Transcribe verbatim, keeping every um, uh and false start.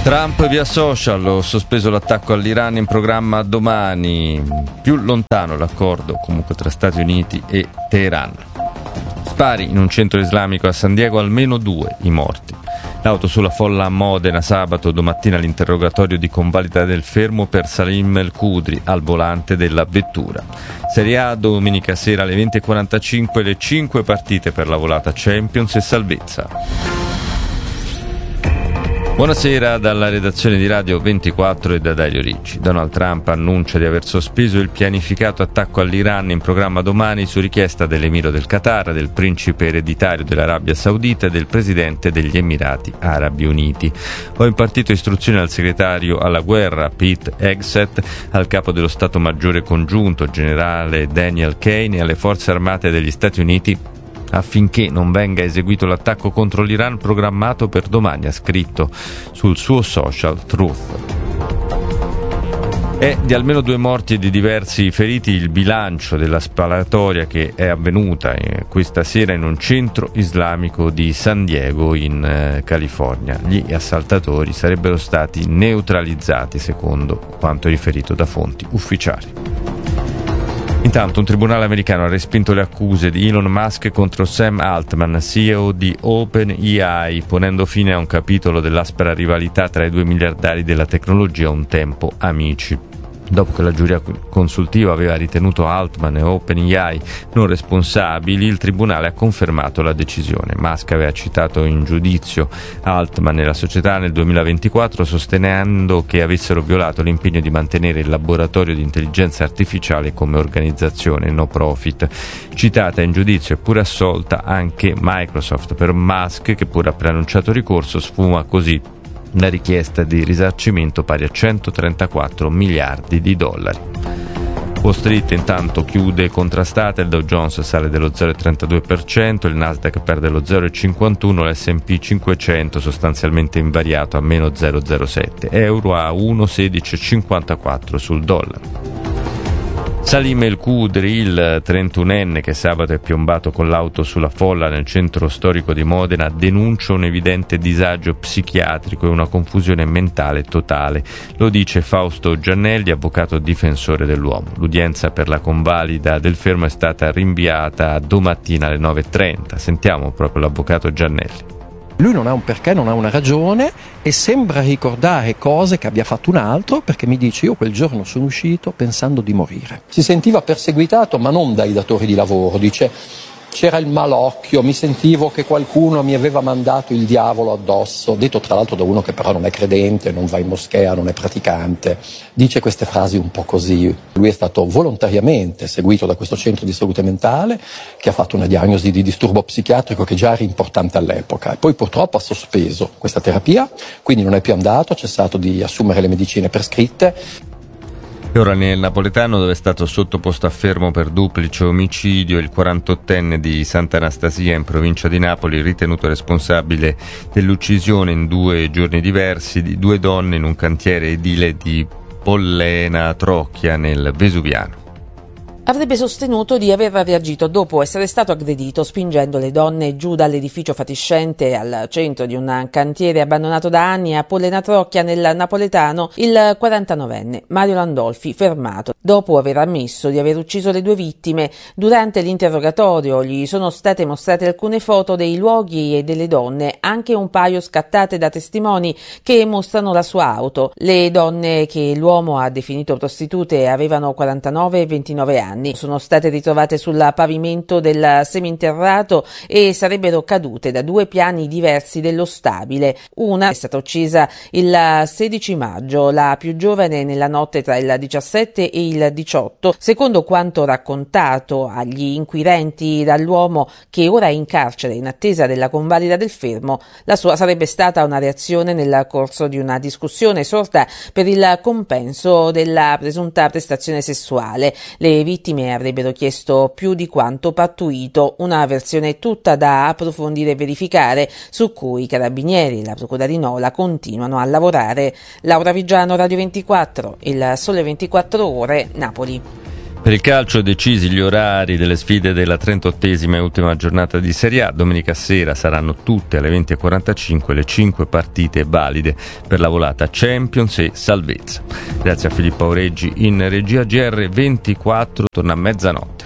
Trump via social, ho sospeso l'attacco all'Iran, in programma domani. Più lontano l'accordo comunque tra Stati Uniti e Teheran. Spari in un centro islamico a San Diego, almeno due i morti. L'auto sulla folla a Modena, sabato domattina l'interrogatorio di convalida del fermo per Salim El Khudri al volante della vettura. Serie A domenica sera alle venti e quarantacinque le cinque partite per la volata Champions e salvezza. Buonasera dalla redazione di Radio ventiquattro e da Dario Ricci. Donald Trump annuncia di aver sospeso il pianificato attacco all'Iran, in programma domani su richiesta dell'emiro del Qatar, del principe ereditario dell'Arabia Saudita e del presidente degli Emirati Arabi Uniti. Ho impartito istruzioni al segretario alla guerra Pete Hegseth, al capo dello Stato Maggiore Congiunto generale Daniel Kane e alle forze armate degli Stati Uniti affinché non venga eseguito l'attacco contro l'Iran programmato per domani, ha scritto sul suo social Truth. È di almeno due morti e di diversi feriti il bilancio della sparatoria che è avvenuta eh, questa sera in un centro islamico di San Diego in eh, California. Gli assaltatori sarebbero stati neutralizzati secondo quanto riferito da fonti ufficiali. Intanto un tribunale americano ha respinto le accuse di Elon Musk contro Sam Altman, C E O di OpenAI, ponendo fine a un capitolo dell'aspera rivalità tra i due miliardari della tecnologia un tempo amici. Dopo che la giuria consultiva aveva ritenuto Altman e OpenAI non responsabili, il tribunale ha confermato la decisione. Musk aveva citato in giudizio Altman e la società nel duemilaventiquattro, sostenendo che avessero violato l'impegno di mantenere il laboratorio di intelligenza artificiale come organizzazione no profit. Citata in giudizio e pure assolta anche Microsoft. Per Musk, che pure ha preannunciato ricorso, sfuma così una richiesta di risarcimento pari a centotrentaquattro miliardi di dollari. Wall Street intanto chiude contrastata, il Dow Jones sale dello zero virgola trentadue per cento, il Nasdaq perde lo zero virgola cinquantuno, l'S and P cinquecento sostanzialmente invariato a meno zero virgola zero sette, euro a uno virgola sedici cinquantaquattro sul dollaro. Salim El Khudri, il trentunenne che sabato è piombato con l'auto sulla folla nel centro storico di Modena, denuncia un evidente disagio psichiatrico e una confusione mentale totale. Lo dice Fausto Giannelli, avvocato difensore dell'uomo. L'udienza per la convalida del fermo è stata rinviata domattina alle nove e trenta. Sentiamo proprio l'avvocato Giannelli. Lui non ha un perché, non ha una ragione e sembra ricordare cose che abbia fatto un altro, perché mi dice: io quel giorno sono uscito pensando di morire. Si sentiva perseguitato, ma non dai datori di lavoro, dice: c'era il malocchio, mi sentivo che qualcuno mi aveva mandato il diavolo addosso, detto tra l'altro da uno che però non è credente, non va in moschea, non è praticante. Dice queste frasi un po' così. Lui è stato volontariamente seguito da questo centro di salute mentale che ha fatto una diagnosi di disturbo psichiatrico che già era importante all'epoca e poi purtroppo ha sospeso questa terapia, quindi non è più andato, ha cessato di assumere le medicine prescritte. E ora nel napoletano, dove è stato sottoposto a fermo per duplice omicidio il quarantottenne di Sant'Anastasia in provincia di Napoli, ritenuto responsabile dell'uccisione in due giorni diversi di due donne in un cantiere edile di Pollena Trocchia nel Vesuviano. Avrebbe sostenuto di aver reagito dopo essere stato aggredito spingendo le donne giù dall'edificio fatiscente al centro di un cantiere abbandonato da anni a Pollena Trocchia nel napoletano il quarantanovenne Mario Landolfi, fermato dopo aver ammesso di aver ucciso le due vittime. Durante l'interrogatorio gli sono state mostrate alcune foto dei luoghi e delle donne, anche un paio scattate da testimoni che mostrano la sua auto. Le donne, che l'uomo ha definito prostitute, avevano quarantanove e ventinove anni. Sono state ritrovate sul pavimento del seminterrato e sarebbero cadute da due piani diversi dello stabile. Una è stata uccisa il sedici maggio, la più giovane nella notte tra il diciassette e il diciotto. Secondo quanto raccontato agli inquirenti dall'uomo, che ora è in carcere in attesa della convalida del fermo, la sua sarebbe stata una reazione nel corso di una discussione sorta per il compenso della presunta prestazione sessuale. Le vittime avrebbero chiesto più di quanto pattuito, una versione tutta da approfondire e verificare, su cui i carabinieri e la procura di Nola continuano a lavorare. Laura Vigiano, Radio ventiquattro, il Sole ventiquattro Ore, Napoli. Per il calcio decisi gli orari delle sfide della trentottesima e ultima giornata di Serie A. Domenica sera saranno tutte alle venti e quarantacinque le cinque partite valide per la volata Champions e salvezza. Grazie a Filippo Aureggi in regia. G R ventiquattro torna a mezzanotte.